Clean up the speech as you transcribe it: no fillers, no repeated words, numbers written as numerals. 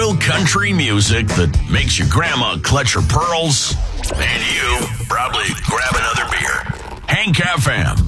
Real country music that makes your grandma clutch her pearls. And you probably grab another beer. Hank FM.